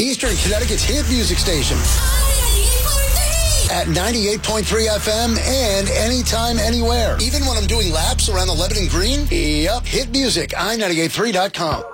Eastern Connecticut's hit music station. At 98.3 FM and anytime, anywhere. Even when I'm doing laps around the Lebanon Green? Yep, hit music, i98.3.com.